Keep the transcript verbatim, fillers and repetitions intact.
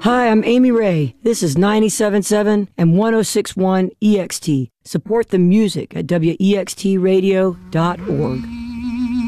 Hi, I'm Amy Ray. This is ninety-seven point seven and one oh six point one E X T. Support the music at W E X T radio dot org.